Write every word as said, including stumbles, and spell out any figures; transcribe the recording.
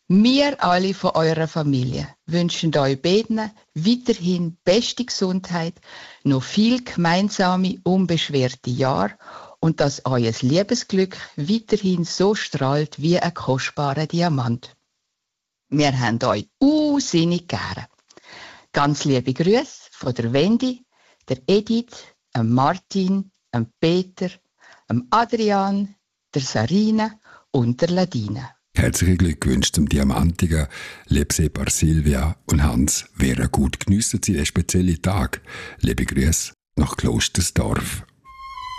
Wir alle von eurer Familie wünschen euch beiden weiterhin beste Gesundheit, noch viel gemeinsame, unbeschwerte Jahre und dass euer Liebesglück weiterhin so strahlt wie ein kostbarer Diamant. Wir haben euch unsinnig gern. Ganz liebe Grüße von der Wendy, der Edith, dem Martin, dem Peter, dem Adrian, der Sarina und der Ladina. Herzliche Glückwünsche zum Diamantiger, Lebsepaar Silvia und Hans. Wäre gut, geniessen Sie den speziellen Tag. Liebe Grüße nach Klostersdorf.